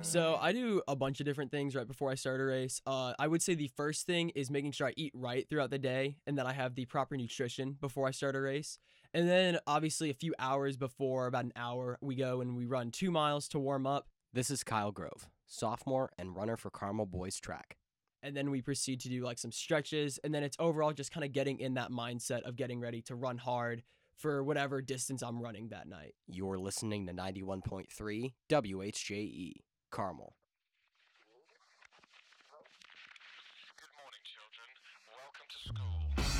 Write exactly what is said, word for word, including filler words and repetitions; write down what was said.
So I do a bunch of different things right before I start a race. Uh, I would say the first thing is making sure I eat right throughout the day and that I have the proper nutrition before I start a race. And then obviously a few hours before, about an hour, we go and we run two miles to warm up. This is Kyle Grove, sophomore and runner for Carmel Boys Track. And then we proceed to do like some stretches. And then it's overall just kind of getting in that mindset of getting ready to run hard for whatever distance I'm running that night. You're listening to ninety-one point three W H J E, Carmel.